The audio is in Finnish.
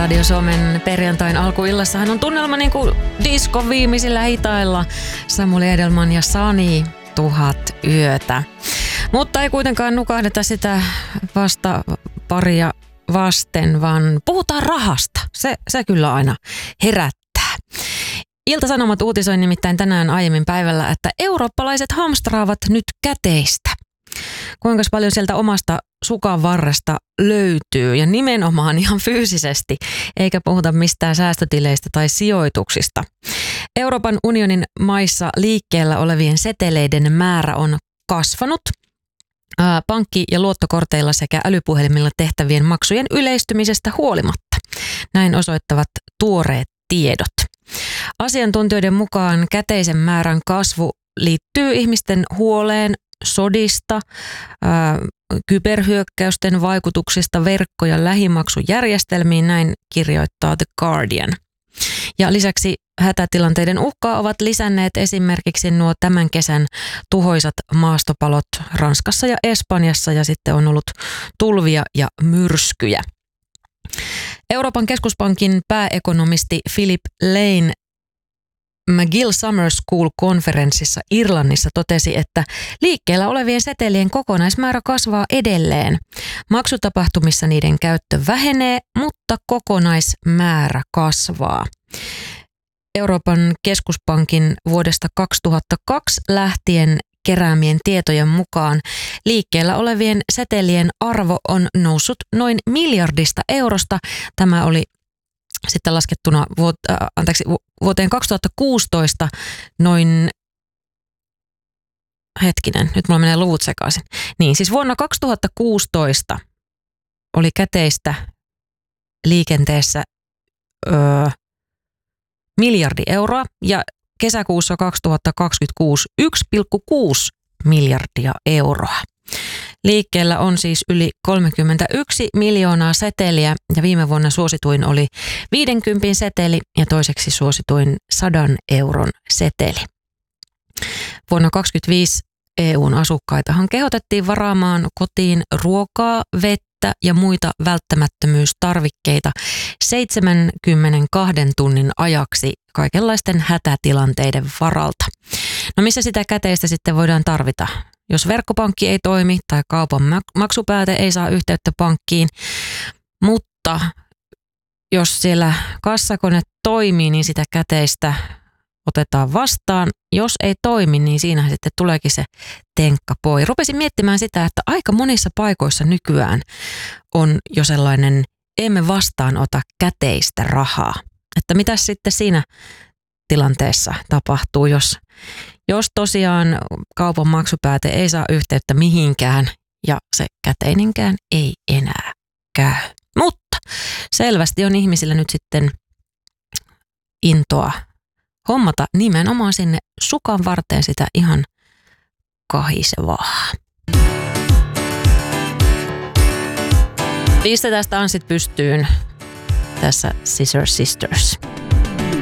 Radio Suomen perjantain alkuillassahan on tunnelma niin kuin diskon viimeisillä hitailla. Samuli Edelman ja Sani 1000 yötä. Mutta ei kuitenkaan nukahdeta sitä vasta paria vasten, vaan puhutaan rahasta. Se kyllä aina herättää. Ilta-Sanomat uutisoi nimittäin tänään aiemmin päivällä, että eurooppalaiset hamstraavat nyt käteistä. Kuinka paljon sieltä omasta sukan varresta löytyy ja nimenomaan ihan fyysisesti, eikä puhuta mistään säästötileistä tai sijoituksista. Euroopan unionin maissa liikkeellä olevien seteleiden määrä on kasvanut pankki- ja luottokorteilla sekä älypuhelimilla tehtävien maksujen yleistymisestä huolimatta. Näin osoittavat tuoreet tiedot. Asiantuntijoiden mukaan käteisen määrän kasvu liittyy ihmisten huoleen sodista, kyberhyökkäysten vaikutuksista verkko- ja lähimaksujärjestelmiin, näin kirjoittaa The Guardian. Ja lisäksi hätätilanteiden uhkaa ovat lisänneet esimerkiksi nuo tämän kesän tuhoisat maastopalot Ranskassa ja Espanjassa ja sitten on ollut tulvia ja myrskyjä. Euroopan keskuspankin pääekonomisti Philip Lane McGill Summer School-konferenssissa Irlannissa totesi, että liikkeellä olevien setelien kokonaismäärä kasvaa edelleen. Maksutapahtumissa niiden käyttö vähenee, mutta kokonaismäärä kasvaa. Euroopan keskuspankin vuodesta 2002 lähtien keräämien tietojen mukaan liikkeellä olevien setelien arvo on noussut noin miljardista eurosta. Tämä oli sitten laskettuna vuoteen 2016 noin, nyt mulla menee luvut sekaisin. Niin, siis vuonna 2016 oli käteistä liikenteessä miljardi euroa ja kesäkuussa 2026 1,6 miljardia euroa. Liikkeellä on siis yli 31 miljoonaa seteliä ja viime vuonna suosituin oli 50 seteli ja toiseksi suosituin 100 euron seteli. Vuonna 2025 EUn asukkaitahan kehotettiin varaamaan kotiin ruokaa, vettä ja muita välttämättömyystarvikkeita 72 tunnin ajaksi kaikenlaisten hätätilanteiden varalta. No missä sitä käteistä sitten voidaan tarvita? Jos verkkopankki ei toimi tai kaupan maksupääte ei saa yhteyttä pankkiin, mutta jos siellä kassakone toimii, niin sitä käteistä otetaan vastaan. Jos ei toimi, niin siinähän sitten tuleekin se tenkkapoi. Rupesin miettimään sitä, että aika monissa paikoissa nykyään on jo sellainen emme vastaanota käteistä rahaa. Että mitä sitten siinä tilanteessa tapahtuu, jos tosiaan kaupan maksupääte ei saa yhteyttä mihinkään ja se käteinenkään ei enää käy. Mutta selvästi on ihmisillä nyt sitten intoa hommata nimenomaan sinne sukan varteen sitä ihan kahisevaa. Pistetään tanssit pystyyn tässä Scissor Sisters.